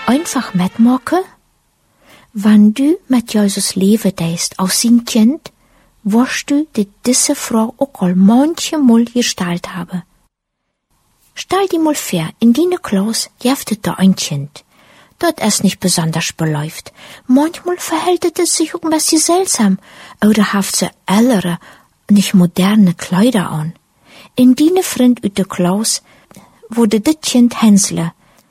einfach mitmachen? Wenn du mit Jesus leben deist, als sein Kind, wirst du dir diese Frage auch al manche Mal gestellt haben. Stell dir mal vor, in deiner Klasse gibt da ein Kind. Das ist nicht besonders beläuft. Manchmal verhält es sich auch ein bisschen seltsam oder hat sie ältere, nicht moderne Kleider an. In deiner Freund uit der Klasse wurde das Kind Hänsle.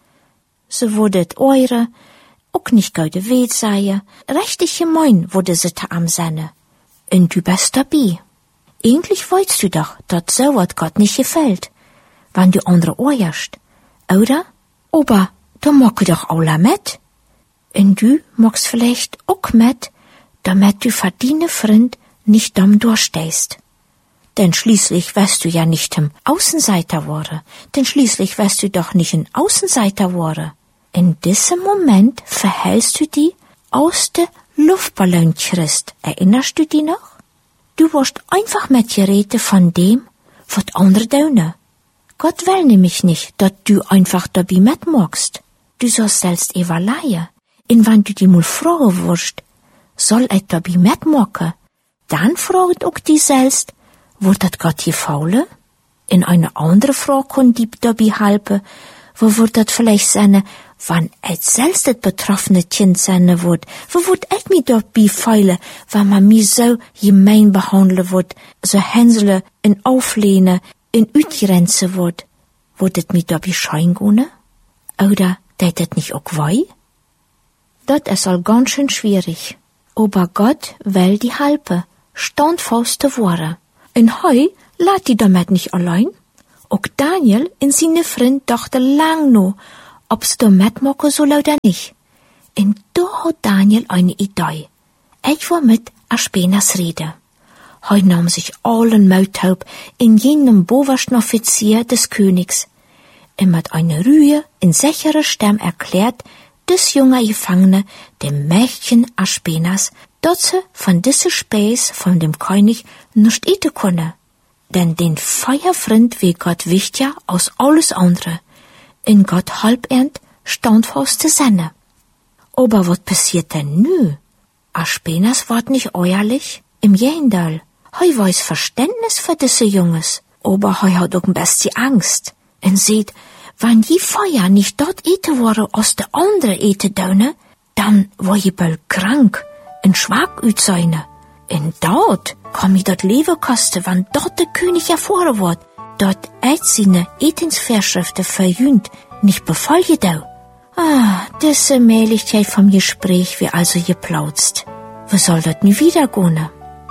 Sie wurde het eure, auch nicht gute Welt sein, richtig gemein wurde sie da am Senne. Und du bist dabei. Eigentlich weißt du doch, dass so was Gott nicht gefällt, wenn du andere eierst, oder? Aber da mag doch alle mit. Und du magst vielleicht auch mit, damit du für deine Freund nicht dumm durchstehst. Denn schließlich wirst du ja nicht ein Außenseiter worden. Denn schließlich wirst du doch nicht ein Außenseiter worden. In diesem Moment verhältst du dich aus der Luftballon Christ. Erinnerst du dich noch? Du wirst einfach mitgeredet von dem, was andere tun. Gott will nämlich nicht, dass du einfach dabei mitmachst. Du sollst selbst überlegen. Und wenn du dich mal fragen wirst, soll ich dabei mitmachen? Dann fragt auch die selbst, wird das Gott gefallen? In eine andere Frage kann die dabei helfen, wo wird das vielleicht sein, wenn ich selbst das betroffene Kind sein wird? Wo wird ich mich dabei feilen, wenn man mich so gemein behandeln wird, so hänseln und auflehnen und ausgrenzen wird? Wird es mich dabei schein gehen? Oder tät es nicht auch weh? Das ist all ganz schön schwierig. Aber Gott will die helfen, standfest zu werden. Und heu lässt die damit nicht allein. Auch Daniel und seine Freunde dachten lang noch, ob sie da mitmachen soll oder nicht. Und da hat Daniel eine Idee. Ich war mit Aspenas Rede. Heu nahm sich allen Mut auf in jenem obersten Offizier des Königs. Und mit einer Ruhe in sicherer Stimme erklärt des junge Gefangene dem Mädchen Aspenas, dass sie von dieser Speis von dem König nicht eten könne. Denn den Feierfreund wie Gott wichtiger als alles andere. In Gott halbernd standfest zu sein. Aber was passiert denn nu? Aspenas ward nicht ehrlich, im Gegenteil. Hei weiß Verständnis für diese Junges, aber hei hat auch ein bisschen Angst. Und seht, wenn die Feuer nicht dort eten wurde, als der andere eten dönne, dann war je bald krank und schwach ut seine. Und dort kann mich das Leben kosten, wenn dort der König erfahren wird, dort seine Etensvorschriften verjünt, nicht befolge da. Diese Mählichkeit vom Gespräch wie also geplautzt. Wo soll das nie wieder gehen?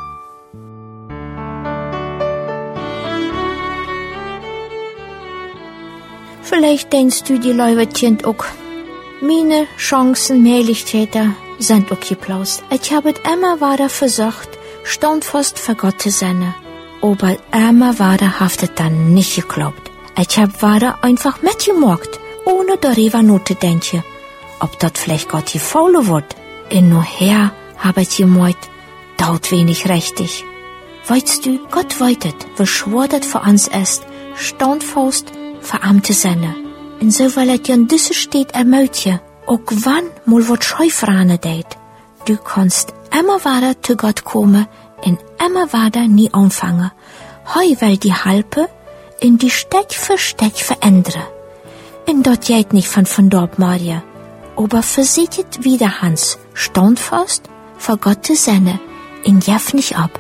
Vielleicht denkst du die Leutchen auch, meine Chancen, Mählichkeiten sind auch geplaust. Ich habe immer weiter versucht, standfest für Gott zu sein. Aber immer weiter hat es dann nicht geklappt. Ich habe weiter einfach mitgemacht, ohne darüber nachzudenken, ob das vielleicht Gott gefallen wird. Und nachher habe ich gemeint, dort wenig richtig. Weißt du, Gott weitet, wie schwer das für uns ist, standfest für ihm zu sein. Und so will ich dir in dieser steht ermutigen, auch wann mal was Scheufrane deit. Du kannst immer weiter zu Gott kommen und immer weiter nie anfangen. Heu will die helfen und die Stück für Stück verändern. Und dort geht nicht von dort Maria, aber versichert wieder Hans, standfest vor Gott zu sein und jef nicht ab.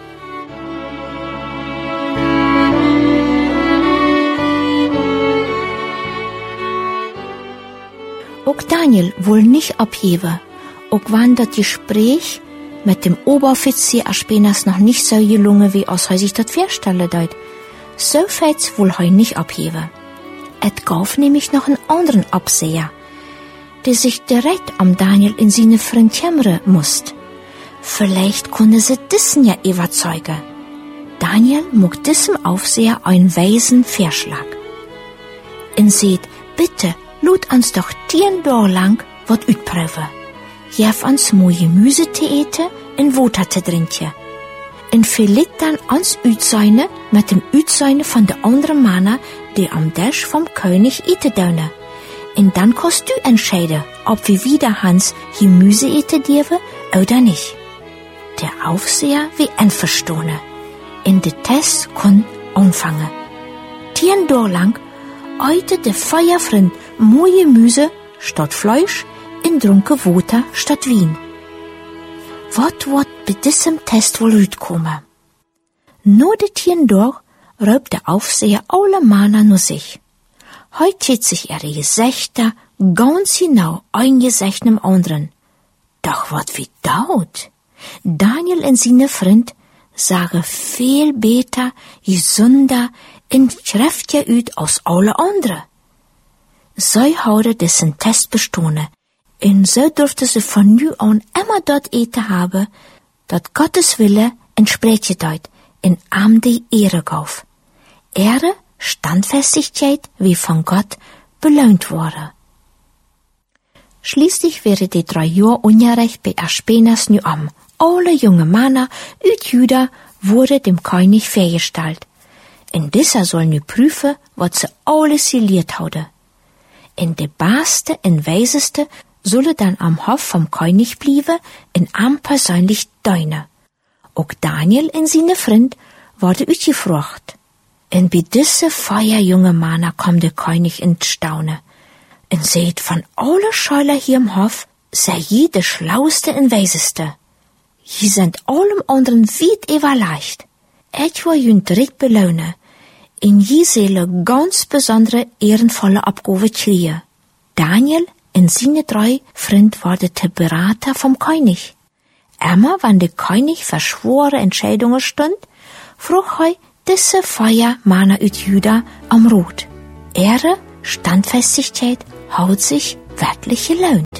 Auch Daniel will nicht abheben, auch wenn das Gespräch mit dem Oberoffizier Aspenas noch nicht so gelungen, wie aus sich das vorstellen deit. So feit's wohl heu nicht abheben. Et gab nämlich noch einen anderen Abseher, der sich direkt am Daniel in seine Freund kümmern musste. Vielleicht konnte sie diesen ja überzeugen. Daniel mag diesem Aufseher einen weisen Vorschlag. Und seht, bitte, lud uns doch 10 Tage lang wat utprüfen. Jef uns mooi Gemüse te eten en water te drinken. En vielleicht dann uns uitseine mit dem Uitseine von der anderen Männer, die am Tisch vom König eten dürfen. Und dann kannst du entscheiden, ob wir wieder Hans Gemüse eten dürfen oder nicht. Der Aufseher wie einverstanden. In der Test kann anfangen. 10 Tage lang eite der Feierfreund mooi Gemüse statt Fleisch und trunken Wasser statt Wein. Was wird bei diesem Test wohl rauskommen? Nur die 10 Tage raubt der Aufseher alle Männer nur sich. Heute steht sich ihre Gesichter ganz genau ein Gesicht im anderen. Doch wat wie dauert? Daniel und seine Freund sagen viel besser, gesünder und kräftiger ut als alle anderen. Sie houden diesen Test bestanden, und so durfte sie von nu an immer dort eten haben, dat Gottes Wille entspreche dort, in am die Ehre gauf. Ehre, Standfestigkeit, wie von Gott belohnt wurde. Schließlich wäre die 3 Jahre Unrecht bei Aspenas nu am. Alle junge Männer ut Juda wurde dem König vorgestellt. In dieser soll nu prüfen, was sie alles gelehrt haben. In de Beste und Weiseste solle dann am Hof vom König blieben und am persönlich deine. Auch Daniel und seine Freund wurde utgefragt. Und bei diese feier junge Männer kommt der König in Staune. Und seht von alle Schüler hier im Hof, sei je der Schlauste und Weiseste. Je sind allem anderen weit überleicht. Ich will jün direkt belohnen. In je Seele ganz besondere ehrenvolle Abgabe kriegen. Daniel und seine 3 Freunde wurden der Berater vom König. Immer, wenn der König verschworene Entscheidungen stund, frug er diese Feier Männer ut Juda am Rot. Ehre, Standfestigkeit, haut sich wörtliche Lohn.